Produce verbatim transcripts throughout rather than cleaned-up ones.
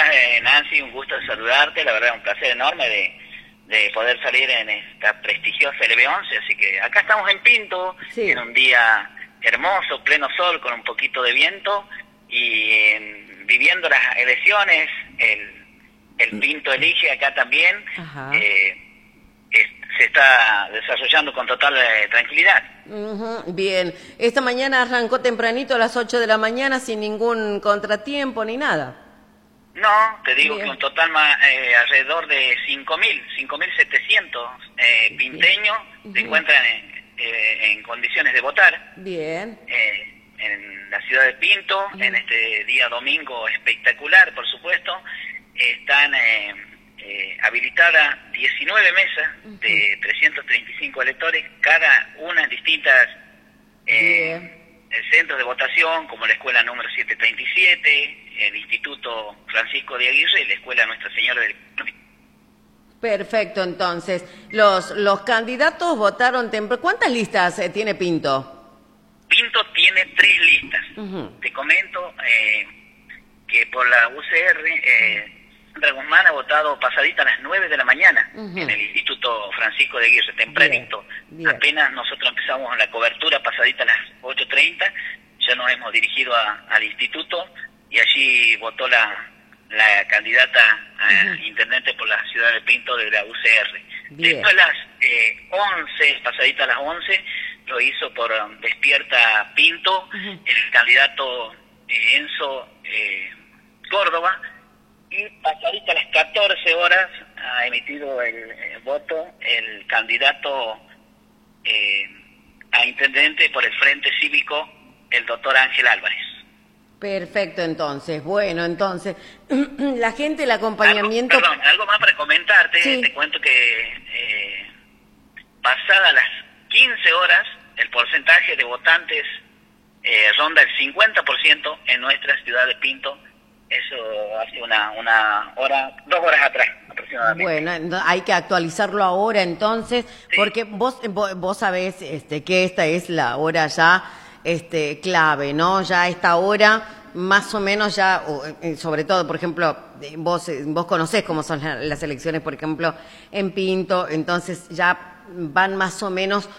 estás, eh, Nancy? Un gusto de saludarte, la verdad un placer enorme de, de poder salir en esta prestigiosa L B once, así que acá estamos en Pinto, sí. En un día hermoso, pleno sol, con un poquito de viento, y eh, viviendo las elecciones, el, el Pinto elige acá también, eh, es, se está desarrollando con total eh, tranquilidad. Uh-huh, bien, esta mañana arrancó tempranito a las ocho de la mañana sin ningún contratiempo ni nada. No, te digo bien. que un total más, eh, alrededor de cinco mil, cinco mil setecientos eh, pinteños uh-huh. se encuentran en, eh, en condiciones de votar. Bien. Eh, en la ciudad de Pinto, uh-huh. en este día domingo espectacular, por supuesto, están eh, eh, habilitadas diecinueve mesas uh-huh. de trescientos treinta y cinco electores, cada una en distintas eh, centros de votación, como la escuela número setecientos treinta y siete, el Instituto Francisco de Aguirre y la escuela Nuestra Señora del... Perfecto, entonces, los los candidatos votaron temprano. ¿Cuántas listas eh, tiene Pinto? Pinto tiene tres listas. Uh-huh. Te comento eh, que por la U C R, eh, Sandra Guzmán ha votado pasadita a las nueve de la mañana uh-huh. en el Instituto Francisco de Aguirre, tempranito. Bien, bien. Apenas nosotros empezamos la cobertura pasadita a las ocho treinta, ya nos hemos dirigido a, al instituto y allí votó la, la candidata a uh-huh. intendente por la ciudad de Pinto de la U C R. Bien. Después a las eh, once, pasadita a las once, lo hizo por um, Despierta Pinto, uh-huh. el candidato eh, Enzo eh, Córdoba, y pasadita a las catorce horas ha emitido el, el voto el candidato eh, a intendente por el Frente Cívico, el doctor Ángel Álvarez. Perfecto, entonces, bueno, entonces, la gente, el acompañamiento... Algo, perdón, algo más para comentarte, sí. Te cuento que eh, pasadas las quince horas, el porcentaje de votantes eh, ronda el cincuenta por ciento en nuestra ciudad de Pinto. Eso hace una, una hora, dos horas atrás aproximadamente. Bueno, hay que actualizarlo ahora entonces, sí. porque vos, vos, vos sabés este, que esta es la hora ya este, clave, ¿no? Ya a esta hora, más o menos ya, sobre todo, por ejemplo, vos, vos conocés cómo son las elecciones, por ejemplo, en Pinto, entonces ya van más o menos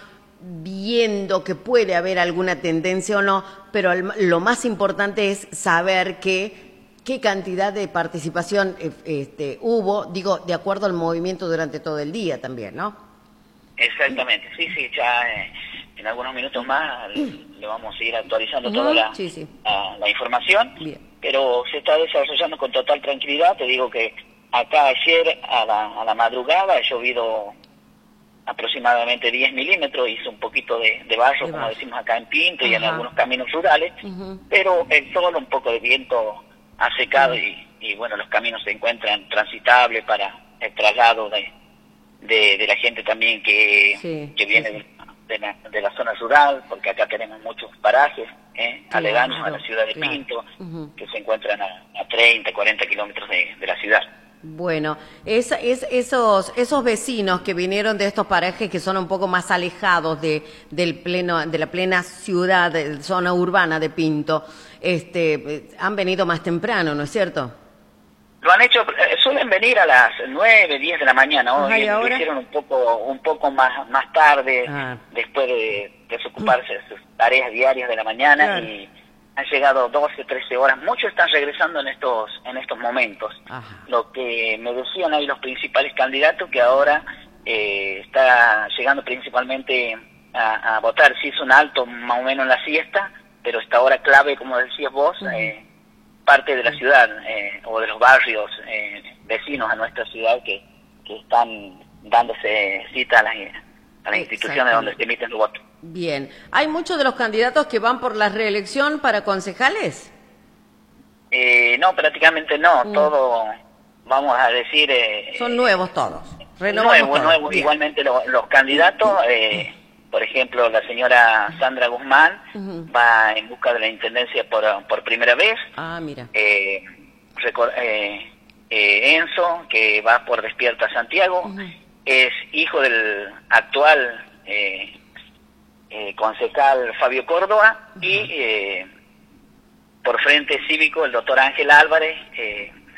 viendo que puede haber alguna tendencia o no, pero lo más importante es saber que qué cantidad de participación este, hubo, digo, de acuerdo al movimiento durante todo el día también, ¿no? Exactamente, sí, sí, ya eh, en algunos minutos más le vamos a ir actualizando uh-huh. toda la, sí, sí. la, la información, bien. Pero se está desarrollando con total tranquilidad. Te digo que acá ayer a la, a la madrugada ha llovido aproximadamente diez milímetros, hizo un poquito de, de barro, de como barro. decimos acá en Pinto uh-huh. y en algunos caminos rurales, uh-huh. pero el sol, un poco de viento ha secado uh-huh. y, y bueno, los caminos se encuentran transitables para el traslado de, de, de la gente también que, sí, que viene sí, sí. De, de, la, de la zona rural, porque acá tenemos muchos parajes eh, claro, aledaños a la ciudad de claro. Pinto, uh-huh. que se encuentran a, a treinta, cuarenta kilómetros de, de la ciudad. Bueno, es, es, esos esos vecinos que vinieron de estos parajes que son un poco más alejados de del pleno de la plena ciudad, de zona urbana de Pinto, este, han venido más temprano, ¿no es cierto? Lo han hecho, eh, suelen venir a las nueve, diez de la han hoy lo hicieron un poco un poco más más tarde, ah. después de desocuparse de sus tareas diarias de la mañana claro. y han llegado doce, trece horas, muchos están regresando en estos en estos momentos. Ajá. Lo que me decían ahí los principales candidatos, que ahora eh, está llegando principalmente a, a votar. Sí hizo un alto más o menos en la siesta, pero esta hora clave, como decías vos, uh-huh. eh, parte de la ciudad eh, o de los barrios eh, vecinos a nuestra ciudad que, que están dándose cita a las, a las instituciones donde se emiten los votos. Bien. ¿Hay muchos de los candidatos que van por la reelección para concejales? Eh, no, prácticamente no. Mm. Todo, vamos a decir... Eh, Son nuevos todos. Nuevos, nuevos. Igualmente los, los candidatos, eh, por ejemplo, la señora Sandra Guzmán uh-huh. va en busca de la intendencia por, por primera vez. Ah, mira. Eh, recor- eh, eh, Enzo, que va por Despierta Santiago, uh-huh. es hijo del actual... Eh, Eh, concejal Fabio Córdoba uh-huh. y eh, por Frente Cívico el doctor Ángel Álvarez, eh,